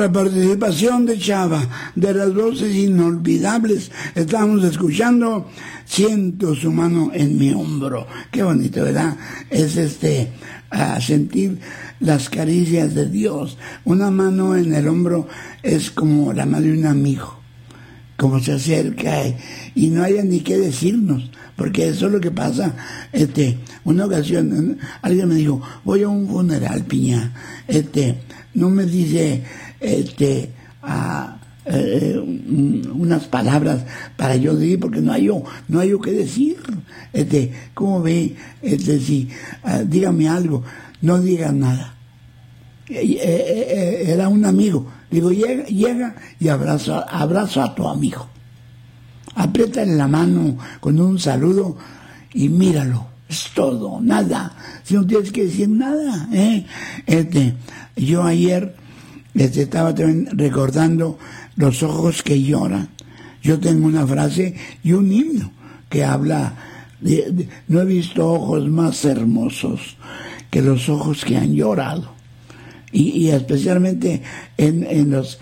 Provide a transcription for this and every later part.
la participación de Chava, de las voces inolvidables. Estamos escuchando Siento su mano en mi hombro. Qué bonito, ¿verdad? Es a sentir las caricias de Dios. Una mano en el hombro es como la mano de un amigo, como se acerca y no haya ni qué decirnos, porque eso es lo que pasa. Una ocasión alguien me dijo, voy a un funeral, Piña, no me dice unas palabras para yo decir, porque no hay yo qué decir. ¿Cómo ve? Dígame algo. No diga nada. Era un amigo. Digo, llega y abrazo a tu amigo. Apriétale la mano con un saludo y míralo. Es todo, nada. Si no tienes que decir nada. Yo ayer estaba también recordando los ojos que lloran. Yo tengo una frase y un himno que habla de no he visto ojos más hermosos que los ojos que han llorado. Y especialmente en las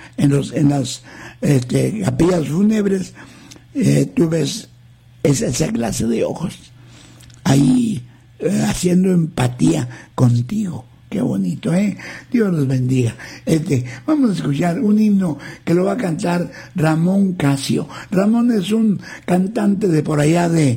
capillas fúnebres, tú ves esa clase de ojos ahí haciendo empatía contigo. Qué bonito, Dios los bendiga. Vamos a escuchar un himno que lo va a cantar Ramón Casio. Ramón es un cantante de por allá de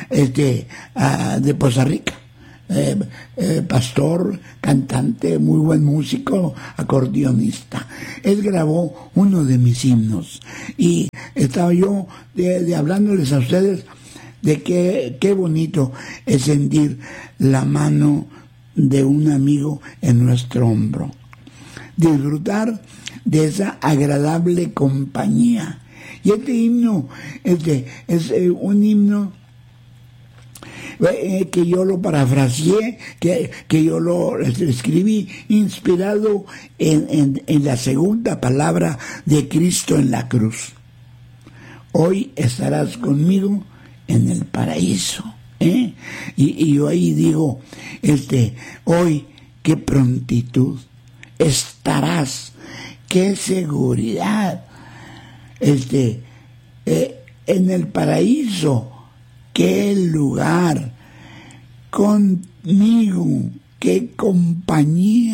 Poza Rica. Pastor, cantante, muy buen músico, acordeonista. Él grabó uno de mis himnos y estaba yo de hablándoles a ustedes de qué bonito es sentir la mano de un amigo en nuestro hombro, disfrutar de esa agradable compañía. Y este himno es un himno que yo lo parafraseé, que yo lo escribí inspirado en la segunda palabra de Cristo en la cruz. Hoy estarás conmigo en el paraíso. Y yo ahí digo, hoy qué prontitud estarás, qué seguridad, en el paraíso, qué lugar, conmigo, qué compañía.